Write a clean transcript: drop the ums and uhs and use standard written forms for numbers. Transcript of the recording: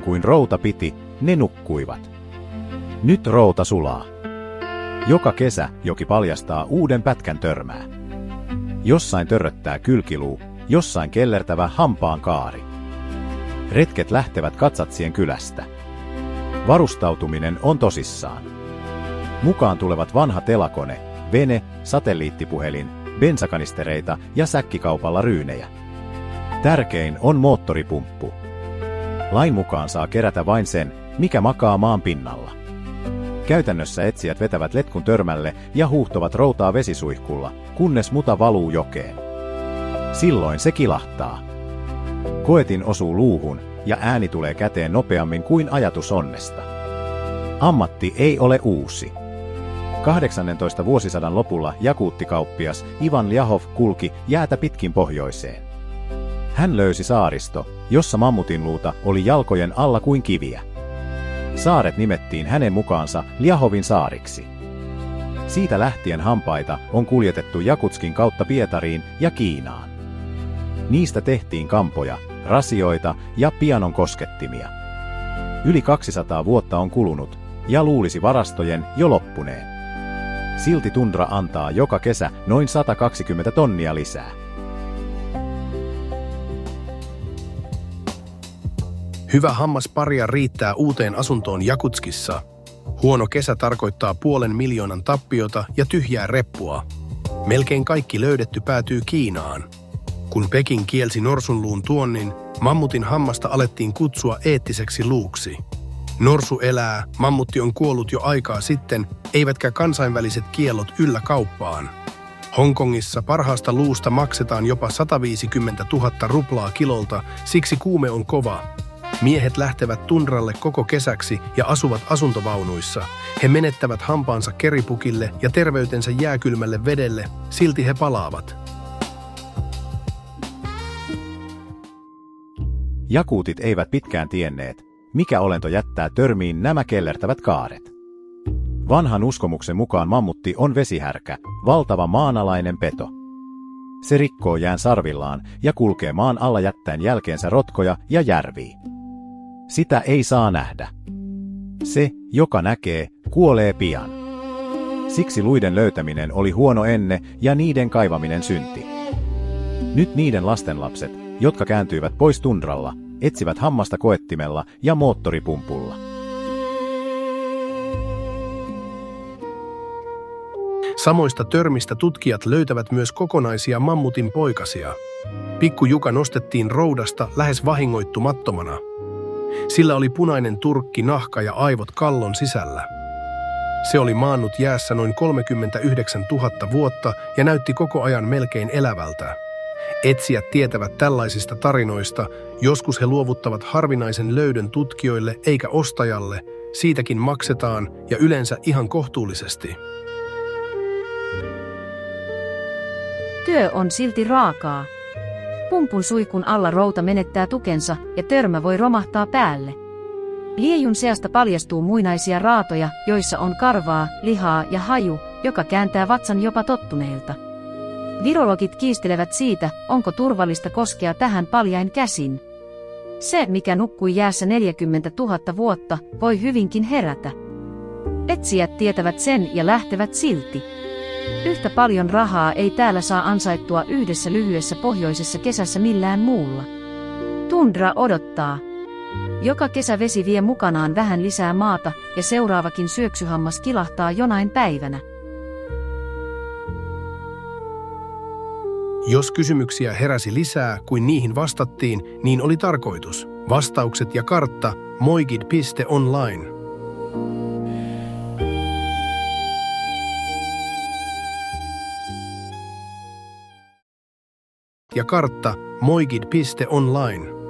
kuin routa piti, ne nukkuivat. Nyt routa sulaa. Joka kesä joki paljastaa uuden pätkän törmää. Jossain törröttää kylkiluu, jossain kellertävä hampaan kaari. Retket lähtevät Katsatsien kylästä. Varustautuminen on tosissaan. Mukaan tulevat vanha telakone, vene, satelliittipuhelin, bensakanistereita ja säkkikaupalla ryynejä. Tärkein on moottoripumppu. Lain mukaan saa kerätä vain sen, mikä makaa maan pinnalla. Käytännössä etsijät vetävät letkun törmälle ja huuhtovat routaa vesisuihkulla, kunnes muta valuu jokeen. Silloin se kilahtaa. Koetin osuu luuhun ja ääni tulee käteen nopeammin kuin ajatus onnesta. Ammatti ei ole uusi. 18. vuosisadan lopulla jakuuttikauppias Ivan Ljahov kulki jäätä pitkin pohjoiseen. Hän löysi saaristo, jossa mammutin luuta oli jalkojen alla kuin kiviä. Saaret nimettiin hänen mukaansa Ljahovin saariksi. Siitä lähtien hampaita on kuljetettu Jakutskin kautta Pietariin ja Kiinaan. Niistä tehtiin kampoja, rasioita ja pianon koskettimia. Yli 200 vuotta on kulunut ja luulisi varastojen jo loppuneen. Silti tundra antaa joka kesä noin 120 tonnia lisää. Hyvä hammasparia riittää uuteen asuntoon Jakutskissa. Huono kesä tarkoittaa 500,000 tappiota ja tyhjää reppua. Melkein kaikki löydetty päätyy Kiinaan. Kun Peking kielsi norsunluun tuonnin, mammutin hammasta alettiin kutsua eettiseksi luuksi. Norsu elää, mammutti on kuollut jo aikaa sitten, eivätkä kansainväliset kiellot yllä kauppaan. Hongkongissa parhaasta luusta maksetaan jopa 150 000 ruplaa kilolta, siksi kuume on kova. Miehet lähtevät tundralle koko kesäksi ja asuvat asuntovaunuissa. He menettävät hampaansa keripukille ja terveytensä jääkylmälle vedelle, silti he palaavat. Jakuutit eivät pitkään tienneet, mikä olento jättää törmiin nämä kellertävät kaaret. Vanhan uskomuksen mukaan mammutti on vesihärkä, valtava maanalainen peto. Se rikkoo jään sarvillaan ja kulkee maan alla jättäen jälkeensä rotkoja ja järviä. Sitä ei saa nähdä. Se, joka näkee, kuolee pian. Siksi luiden löytäminen oli huono enne ja niiden kaivaminen synti. Nyt niiden lastenlapset, jotka kääntyivät pois tundralla, etsivät hammasta koettimella ja moottoripumpulla. Samoista törmistä tutkijat löytävät myös kokonaisia mammutin poikasia. Pikku Juka nostettiin roudasta lähes vahingoittumattomana. Sillä oli punainen turkki, nahka ja aivot kallon sisällä. Se oli maannut jäässä noin 39 000 vuotta ja näytti koko ajan melkein elävältä. Etsijät tietävät tällaisista tarinoista, joskus he luovuttavat harvinaisen löydön tutkijoille eikä ostajalle, siitäkin maksetaan ja yleensä ihan kohtuullisesti. Työ on silti raakaa. Pumpun suihkun alla routa menettää tukensa ja törmä voi romahtaa päälle. Liejun seasta paljastuu muinaisia raatoja, joissa on karvaa, lihaa ja haju, joka kääntää vatsan jopa tottuneilta. Virologit kiistelevät siitä, onko turvallista koskea tähän paljain käsin. Se, mikä nukkui jäässä 40 000 vuotta, voi hyvinkin herätä. Etsijät tietävät sen ja lähtevät silti. Yhtä paljon rahaa ei täällä saa ansaittua yhdessä lyhyessä pohjoisessa kesässä millään muulla. Tundra odottaa. Joka kesä vesi vie mukanaan vähän lisää maata ja seuraavakin syöksyhammas kilahtaa jonain päivänä. Jos kysymyksiä heräsi lisää kuin niihin vastattiin, niin oli tarkoitus. Vastaukset ja kartta moigid.online. Ja kartta moigid.online.